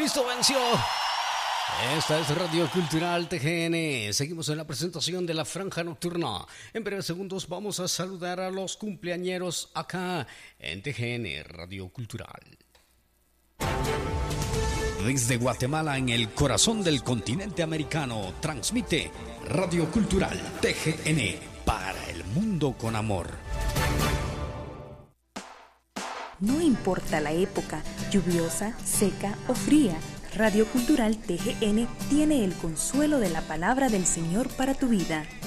Cristo venció. Esta es Radio Cultural TGN. Seguimos en la presentación de la Franja Nocturna. En breves segundos vamos a saludar a los cumpleañeros acá en TGN Radio Cultural. Desde Guatemala, en el corazón del continente americano, transmite Radio Cultural TGN para el mundo con amor. No importa la época, lluviosa, seca o fría, Radio Cultural TGN tiene el consuelo de la palabra del Señor para tu vida.